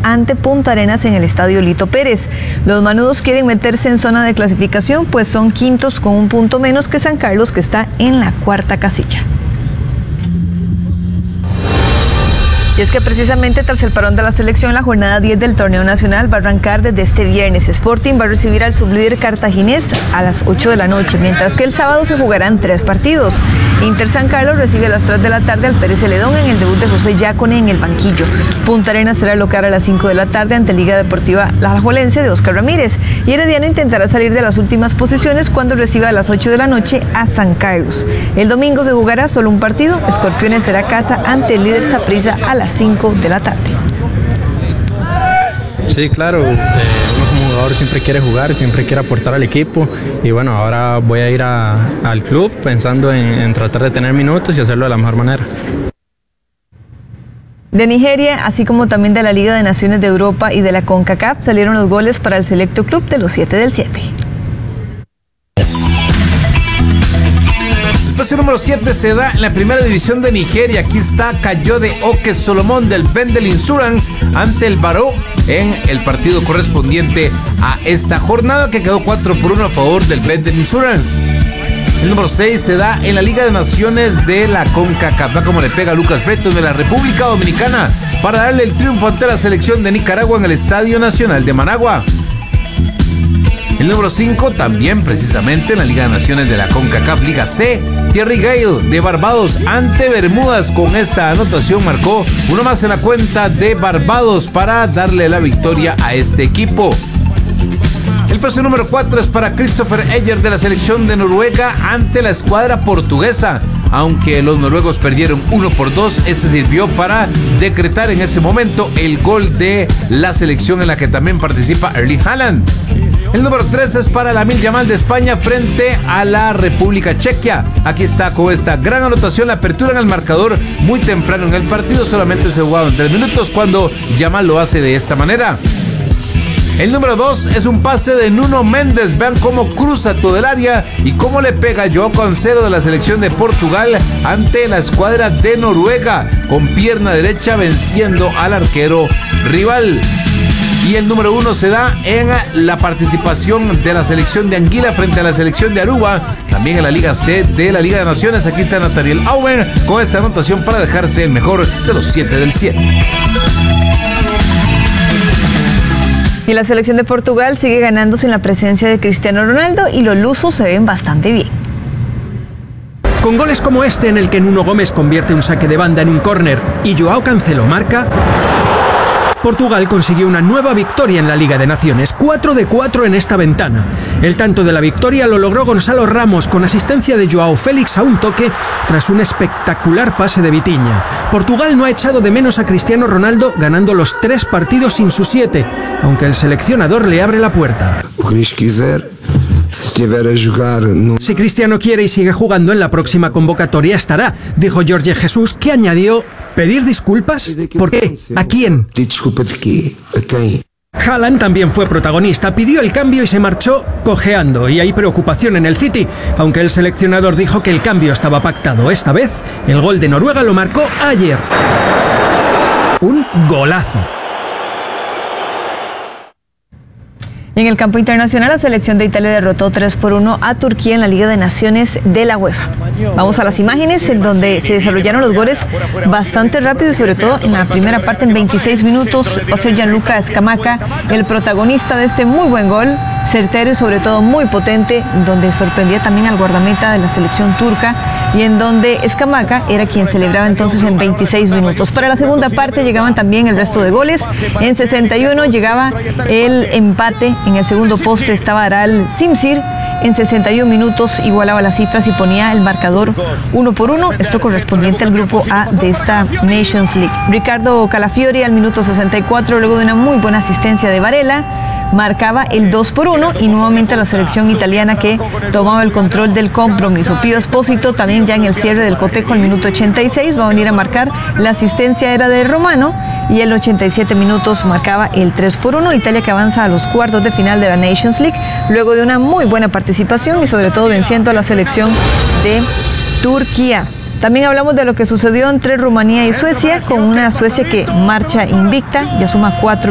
ante Punta Arenas en el Estadio Lito Pérez. Los manudos quieren meterse en zona de clasificación, pues son quintos con un punto menos que San Carlos, que está en la cuarta casilla. Y es que precisamente tras el parón de la selección, la jornada 10 del torneo nacional va a arrancar desde este viernes. Sporting va a recibir al sublíder cartaginés a las 8 de la noche, mientras que el sábado se jugarán 3 partidos. Inter San Carlos recibe a las 3 de la tarde al Pérez Celedón en el debut de José Yácone en el banquillo. Punta Arenas será local a las 5 de la tarde ante Liga Deportiva La Alajuelense de Oscar Ramírez. Y Herediano intentará salir de las últimas posiciones cuando reciba a las 8 de la noche a San Carlos. El domingo se jugará solo un partido. Escorpiones será casa ante el líder Saprissa a las 5 de la tarde. Sí, claro, uno como jugador siempre quiere jugar, siempre quiere aportar al equipo y bueno, ahora voy a ir al club pensando en tratar de tener minutos y hacerlo de la mejor manera. De Nigeria, así como también de la Liga de Naciones de Europa y de la CONCACAF, salieron los goles para el selecto club de los 7 del 7. El puesto número 7 se da en la primera división de Nigeria. Aquí está Kayode Oke Solomon del Bendel Insurance ante el Baró en el partido correspondiente a esta jornada, que quedó 4-1 a favor del Bendel Insurance. El número 6 se da en la Liga de Naciones de la CONCACAF. Va como le pega a Lucas Breton de la República Dominicana para darle el triunfo ante la selección de Nicaragua en el Estadio Nacional de Managua. El número 5 también precisamente en la Liga de Naciones de la CONCACAF Liga C, Thierry Gale de Barbados ante Bermudas. Con esta anotación marcó uno más en la cuenta de Barbados para darle la victoria a este equipo. El puesto número 4 es para Christopher Eger de la selección de Noruega ante la escuadra portuguesa. Aunque los noruegos perdieron 1-2, este sirvió para decretar en ese momento el gol de la selección en la que también participa Erling Haaland. El número 3 es para Lamine Yamal de España frente a la República Chequia. Aquí está con esta gran anotación la apertura en el marcador muy temprano en el partido. Solamente se jugaron 3 minutos cuando Yamal lo hace de esta manera. El número 2 es un pase de Nuno Méndez. Vean cómo cruza todo el área y cómo le pega João Cancelo de la selección de Portugal ante la escuadra de Noruega, con pierna derecha venciendo al arquero rival. Y el número 1 se da en la participación de la selección de Anguila frente a la selección de Aruba, también en la Liga C de la Liga de Naciones. Aquí está Nathaniel Auer con esta anotación para dejarse el mejor de los 7 del 7. Y la selección de Portugal sigue ganando sin la presencia de Cristiano Ronaldo y los lusos se ven bastante bien. Con goles como este en el que Nuno Gómez convierte un saque de banda en un córner y João Cancelo marca, Portugal consiguió una nueva victoria en la Liga de Naciones, 4-4 en esta ventana. El tanto de la victoria lo logró Gonzalo Ramos con asistencia de João Félix a un toque tras un espectacular pase de Vitinha. Portugal no ha echado de menos a Cristiano Ronaldo, ganando los 3 partidos sin sus 7, aunque el seleccionador le abre la puerta. Si Cristiano quiere y sigue jugando en la próxima convocatoria estará, dijo Jorge Jesús, que añadió: ¿pedir disculpas? ¿Por qué? ¿A quién? Haaland también fue protagonista, pidió el cambio y se marchó cojeando, y hay preocupación en el City, aunque el seleccionador dijo que el cambio estaba pactado. Esta vez, el gol de Noruega lo marcó ayer. Un golazo. Y en el campo internacional, la selección de Italia derrotó 3-1 a Turquía en la Liga de Naciones de la UEFA. Vamos a las imágenes en donde se desarrollaron los goles bastante rápido y sobre todo en la primera parte, en 26 minutos, va a ser Gianluca Scamacca el protagonista de este muy buen gol, certero y sobre todo muy potente, donde sorprendía también al guardameta de la selección turca y en donde Scamacca era quien celebraba entonces en 26 minutos. Para la segunda parte llegaban también el resto de goles. En 61 llegaba el empate. En el segundo poste estaba Aral Simsir. En 61 minutos igualaba las cifras y ponía el marcador 1-1. Esto correspondiente al grupo A de esta Nations League. Ricardo Calafiori al minuto 64, luego de una muy buena asistencia de Varela, marcaba el 2-1 y nuevamente la selección italiana que tomaba el control del compromiso. Pío Espósito también ya en el cierre del cotejo al minuto 86 va a venir a marcar. La asistencia era de Romano y el 87 minutos marcaba el 3-1. Italia que avanza a los cuartos de final de la Nations League luego de una muy buena participación y sobre todo venciendo a la selección de Turquía. También hablamos de lo que sucedió entre Rumanía y Suecia, con una Suecia que marcha invicta, ya suma 4